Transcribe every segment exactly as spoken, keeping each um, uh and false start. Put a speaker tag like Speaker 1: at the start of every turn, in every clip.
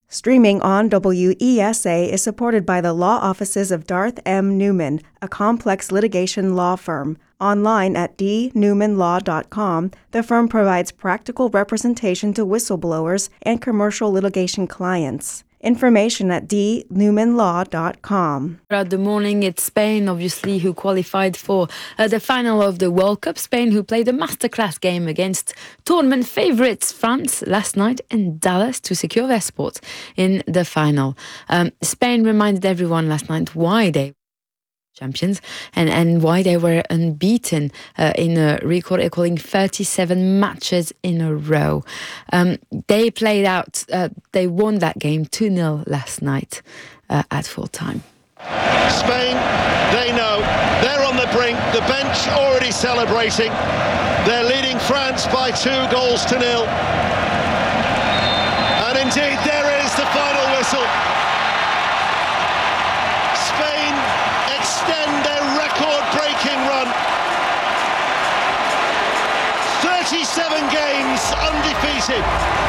Speaker 1: Streaming on W E S A is supported by the law offices of Darth M. Newman, a complex litigation law firm. Online at d newman law dot com, the firm provides practical representation to whistleblowers and commercial litigation clients. Information at d newman law dot com.
Speaker 2: Throughout the morning, it's Spain, obviously, who qualified for uh, the final of the World Cup. Spain, who played a masterclass game against tournament favourites France last night in Dallas to secure their spot in the final. Um, Spain reminded everyone last night why they champions and, and why they were unbeaten uh, in a record equaling thirty-seven matches in a row. Um, they played out, uh, they won that game two nil last night uh, at full time.
Speaker 3: Spain, they know they're on the brink, the bench already celebrating. They're leading France by two goals to nil. And indeed, there is the final whistle. Spain extend their record-breaking run. thirty-seven games undefeated.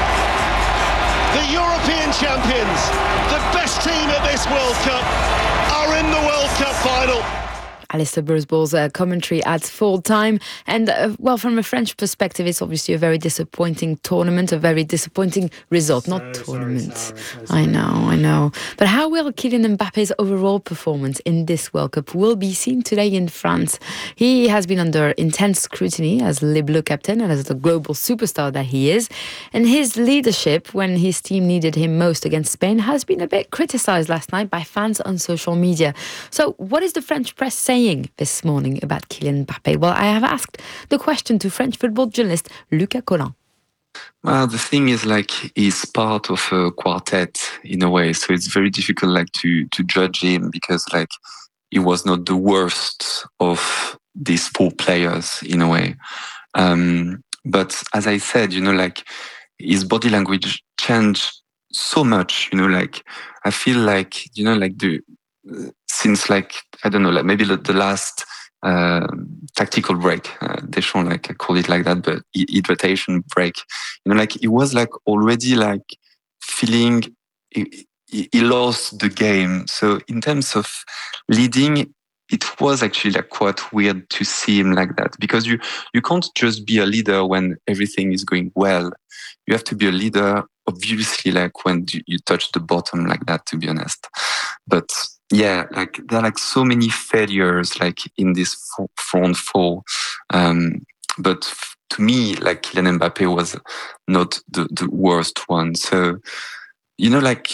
Speaker 3: The European champions, the best team at this World Cup, are in the World Cup final.
Speaker 2: Alistair Bursball's uh, commentary at full time. And, uh, well, from a French perspective, it's obviously a very disappointing tournament, a very disappointing result, so, not tournament. Sorry, sorry, sorry, I know, I know. But how will Kylian Mbappe's overall performance in this World Cup will be seen today in France? He has been under intense scrutiny as Le Bleu captain and as the global superstar that he is. And his leadership, when his team needed him most against Spain, has been a bit criticised last night by fans on social media. So what is the French press saying this morning about Kylian Mbappe? Well, I have asked the question to French football journalist Lucas Collin.
Speaker 4: Well, the thing is, like, he's part of a quartet in a way, so it's very difficult, like, to to judge him because, like, he was not the worst of these four players in a way. Um, but as I said, you know, like, his body language changed so much. You know, like, I feel like, you know, like the since like I don't know, like maybe the, the last uh, tactical break, uh, Deschamps like I call it like that, but hydration break. You know, like he was like already like feeling he, he lost the game. So in terms of leading, it was actually like quite weird to see him like that because you you can't just be a leader when everything is going well. You have to be a leader, obviously, like when you, you touch the bottom like that. To be honest, but. Yeah, like there are like so many failures like in this front four. Um, but f- to me, like Kylian Mbappe was not the, the worst one. So, you know, like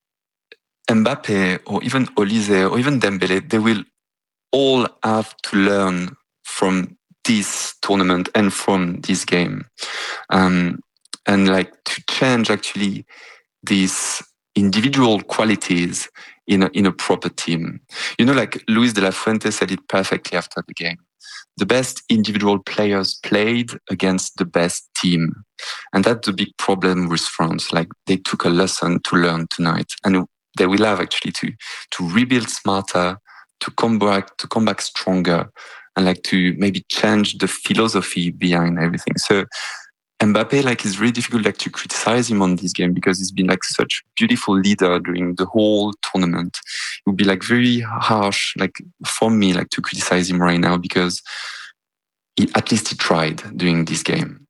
Speaker 4: Mbappe or even Olise or even Dembele, they will all have to learn from this tournament and from this game. Um, and like to change actually these individual qualities in a, in a proper team. You know, like Luis de la Fuente said it perfectly after the game. The best individual players played against the best team. And that's the big problem with France. Like they took a lesson to learn tonight. And they will have actually to, to rebuild smarter, to come back, to come back stronger, and like to maybe change the philosophy behind everything. So Mbappe, like, is really difficult, like, to criticize him on this game because he's been like such a beautiful leader during the whole tournament. It would be like very harsh, like, for me, like, to criticize him right now because he, at least he tried during this game.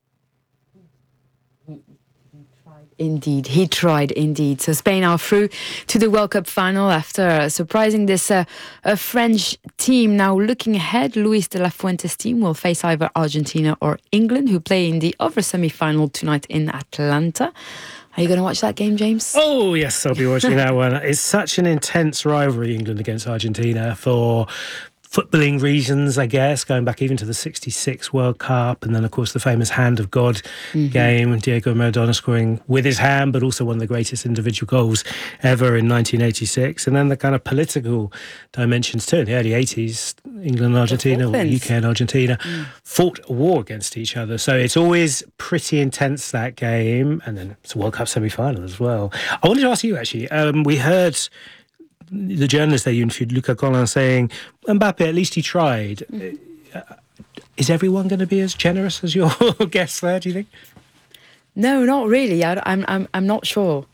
Speaker 2: Indeed, he tried indeed. So Spain are through to the World Cup final after surprising this uh, a French team. Now looking ahead, Luis de la Fuente's team will face either Argentina or England, who play in the other semi-final tonight in Atlanta. Are you going to watch that game, James?
Speaker 5: Oh, yes, I'll be watching that one. It's such an intense rivalry, England against Argentina, for footballing reasons, I guess, going back even to the sixty-six World Cup, and then, of course, the famous Hand of God mm-hmm. game, Diego Maradona scoring with his hand, but also one of the greatest individual goals ever in nineteen eighty-six. And then the kind of political dimensions too. In the early eighties, England and Argentina, or U K and Argentina, mm. fought a war against each other. So it's always pretty intense, that game. And then it's a World Cup semi-final as well. I wanted to ask you, actually, um, we heard the journalist that you interviewed, Lucas Collin, saying, Mbappe, at least he tried. Mm. Uh, is everyone going to be as generous as your guest there, do you think?
Speaker 2: No, not really. I, I'm, I'm, I'm not sure.